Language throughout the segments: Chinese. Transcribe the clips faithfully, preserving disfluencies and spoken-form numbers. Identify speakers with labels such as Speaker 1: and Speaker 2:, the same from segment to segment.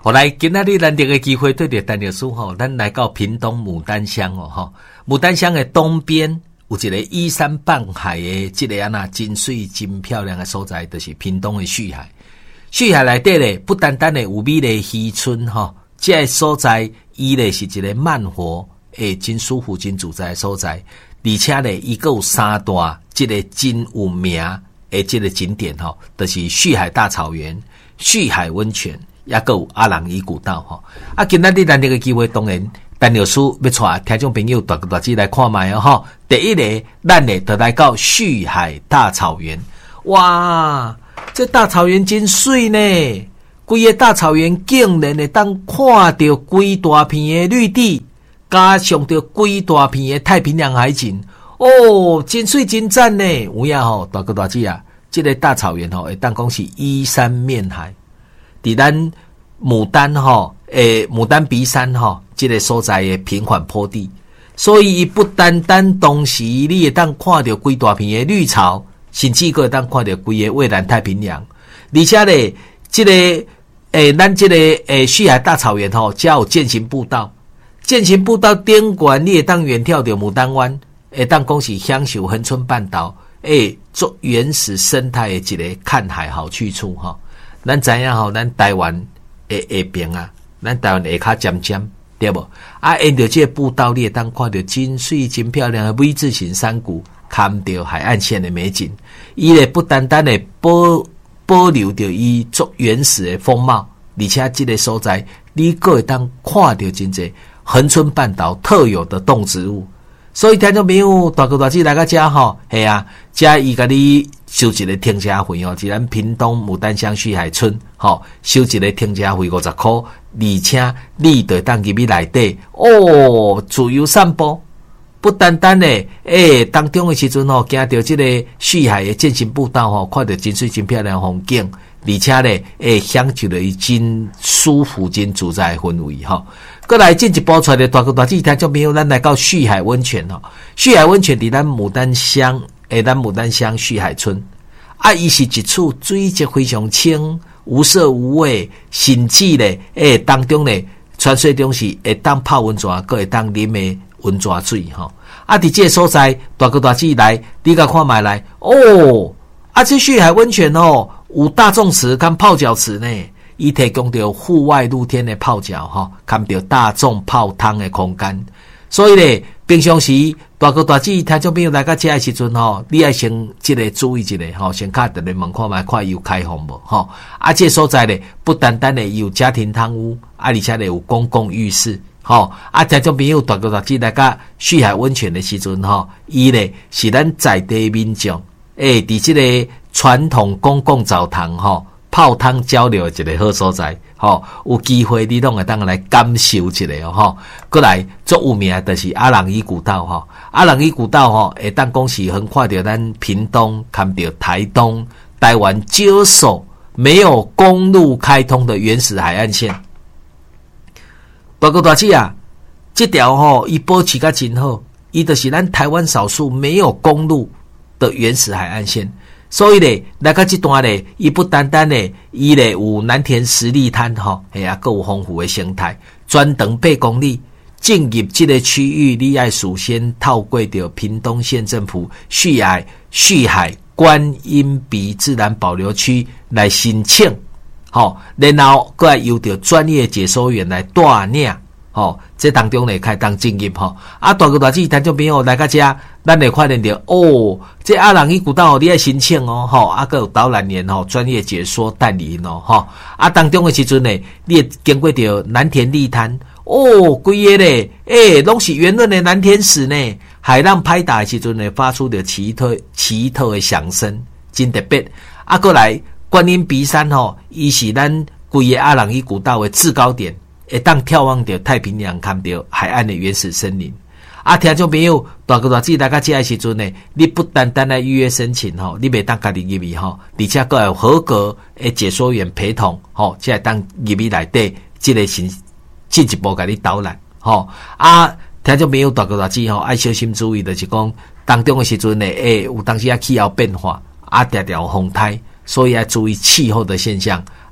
Speaker 1: 后来今仔日难得的机会，对着陈律师吼，咱来到屏东牡丹乡哦吼，牡丹乡的东边有一个依山傍海的这个啊那真水真漂亮的所在，就是屏东的旭海。旭海内底咧，不单单的有美丽渔村吼，这个所在伊咧是一个慢活诶，真舒服、真自在的所在，而且咧伊个有三大这个真有名诶，这个景点吼，就是旭海大草原、旭海温泉。也个有阿朗伊古道吼，啊，今仔日咱这个机会，当然陈律师要带听众朋友大个大子来看卖哦吼。第一个，咱咧就来到旭海大草原，哇，这大草原真水呢！规个大草原竟然会当看到规大片的绿地，加上着规大片的太平洋海景，哦，真水真赞呢！有影吼，大个大子啊，这个大草原吼，会当讲是依山面海。伫咱牡丹吼，诶，牡丹鼻山吼，这个所在的平缓坡地，所以伊不单单同时你会当看到规大片的绿草，甚至个会当看到规个蔚蓝太平洋，而且咧，这个诶，咱这个诶旭海大草原吼，才有健行步道，健行步道顶悬你会当远眺到牡丹湾，会当讲是享受恒春半岛诶做原始生态的一个看海好去处吼。咱知影吼，咱台湾的下边啊，咱台湾下骹尖尖，对无？啊，沿着这个步道，你会当看到真水、真漂亮的 V 字形山谷，看到海岸线的美景。伊咧不单单的保保留着伊足原始的风貌，而且这个所在，你个会当看到真侪恒春半岛特有的动植物。所以听众朋友，大哥大姐来到这吼，系啊，这伊甲你收一个停车费哦，是咱屏东牡丹乡旭海村，吼，收一个停车费五十块，而且你得当入去内底哦，自由散步，不单单咧，诶、欸，当中的时阵吼，行到这个旭海的健行步道吼，看到真水真漂亮的风景，而且咧，诶、欸，享受了伊真舒服、真自在的氛围吼。过来进一步出来的大哥大姐听众朋友，咱来到旭海温泉吼，旭海温泉伫咱牡丹乡，诶，咱牡丹乡旭海村，啊，伊是一处水质非常清、无色无味，甚至咧，诶，当中咧，传说中是会当泡温泉，阁会当啉的温泉水吼。啊，伫这个所在，大哥大姐来，你甲看卖来，哦，啊，这旭海温泉哦，有大众池跟泡脚池呢。伊提供着户外露天的泡脚吼，看到大众泡汤的空间。所以咧，平常时大哥大姐听众朋友来到这的时阵吼，你要先这个注意一下吼，先敲特别问看卖看有开放无吼。啊，这所在咧不单单咧有家庭汤屋，啊，而且咧有公共浴室吼。啊，听众朋友大哥大姐来到旭海温泉的时阵吼，伊咧是咱在地民众诶，伫这个传统公共澡堂吼。泡汤交流的一个好所在，吼，有机会你拢会当来感受一下哦，吼。过来最有名的就是阿朗伊古道，吼，阿朗伊古道，吼，会当讲是横跨着咱屏东，看到台东，台湾少数没有公路开通的原始海岸线。大哥大姐啊，这条吼，伊保持甲真好，伊就是咱台湾少数没有公路的原始海岸线。所以咧，来到这段咧，伊不单单咧，伊咧有南田实力滩吼，哎呀，够丰富的生态，专长八公里，进入这个区域，你要首先透过着屏东县政府旭海旭海观音鼻自然保留区来申请，好，然后过来由着专业解说员来带领。吼，这当中咧开当进入吼，啊，大哥大姐听众朋友来到这，咱会看见到哦，这阿朗伊古道你要申请哦，吼，啊，个有导览员吼，专业解说带领哦，吼，啊，当中的时阵咧，你会经过着南田利滩，哦，规个咧，诶，拢是圆润的南田石呢，海浪拍打的时阵咧，发出着奇特奇特的响声，真特别。啊，过来观音鼻山吼，伊是咱规个阿朗伊古道的制高点。会当眺望到太平洋，看到海岸的原始森林。啊，听众朋友，大哥大姐来到这的时阵呢，你不单单来预约申请吼，你袂当家己入去吼，而且还有合格的解说员陪同吼，才会当入去内底，这个进进一步给你导览吼。啊，听众朋友，大哥大姐吼，爱小心注意的是讲，当中的时阵呢，诶，有当时啊气候变化，啊，条条风台，所以要注意气候的现象。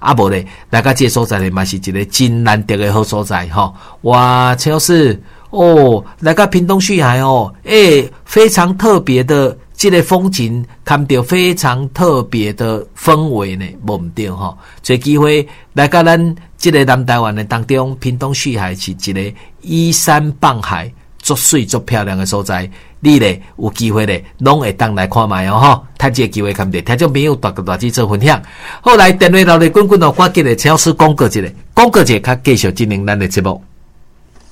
Speaker 1: 啊无咧，来到这所在咧，嘛是一个真难得的好所在吼。哇，陈老师哦，来到屏东旭海哦，诶，非常特别的这个风景，看到非常特别的氛围呢，无毋对吼。找机会来到咱这个南台湾的当中，屏东旭海是一个依山傍海。足水足漂亮的所在，你咧有机会咧，拢会当来看卖哦吼。趁这个机会，看着听众朋友大个大字做分享。后来电话老咧滚滚哦，我记得陈老师讲过一个，讲过一个，较继续进行咱的节目。